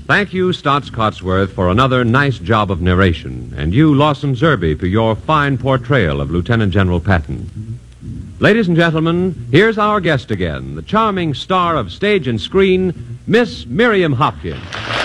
Thank you, Stotts Cotsworth, for another nice job of narration, and you, Lawson Zerby, for your fine portrayal of Lieutenant General Patton. Ladies and gentlemen, here's our guest again, the charming star of stage and screen, Miss Miriam Hopkins.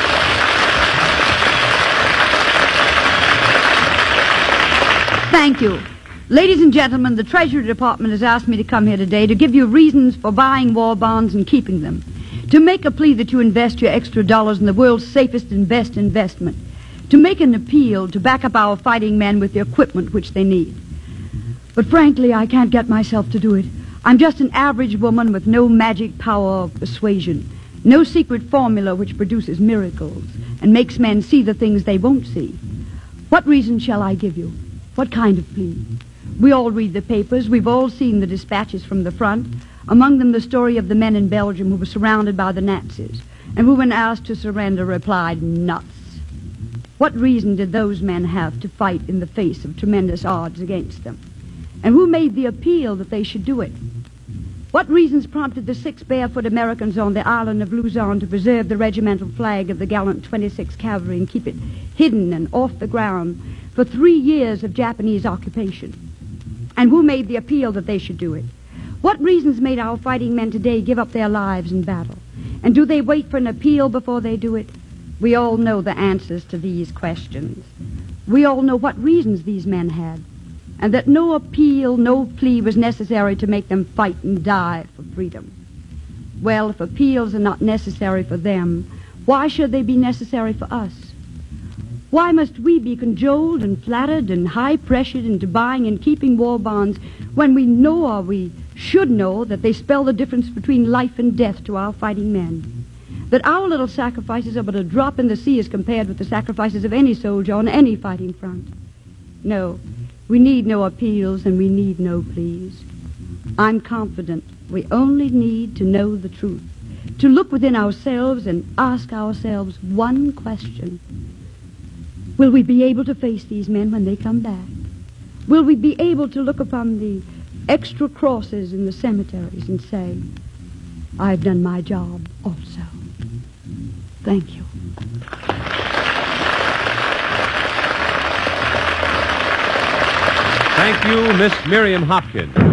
Thank you. Ladies and gentlemen, the Treasury Department has asked me to come here today to give you reasons for buying war bonds and keeping them, to make a plea that you invest your extra dollars in the world's safest and best investment, to make an appeal to back up our fighting men with the equipment which they need. But frankly, I can't get myself to do it. I'm just an average woman with no magic power of persuasion, no secret formula which produces miracles and makes men see the things they won't see. What reason shall I give you? What kind of plea? We all read the papers. We've all seen the dispatches from the front, among them the story of the men in Belgium who were surrounded by the Nazis and who, when asked to surrender, replied, "Nuts." What reason did those men have to fight in the face of tremendous odds against them? And who made the appeal that they should do it? What reasons prompted the 6 barefoot Americans on the island of Luzon to preserve the regimental flag of the gallant 26th Cavalry and keep it hidden and off the ground for 3 years of Japanese occupation? And who made the appeal that they should do it? What reasons made our fighting men today give up their lives in battle? And do they wait for an appeal before they do it? We all know the answers to these questions. We all know what reasons these men had, and that no appeal, no plea was necessary to make them fight and die for freedom. Well, if appeals are not necessary for them, why should they be necessary for us? Why must we be cajoled and flattered and high-pressured into buying and keeping war bonds when we know, or we should know, that they spell the difference between life and death to our fighting men? That our little sacrifices are but a drop in the sea as compared with the sacrifices of any soldier on any fighting front? No, we need no appeals and we need no pleas. I'm confident we only need to know the truth, to look within ourselves and ask ourselves one question. Will we be able to face these men when they come back? Will we be able to look upon the extra crosses in the cemeteries and say, I've done my job also? Thank you. Thank you, Miss Miriam Hopkins.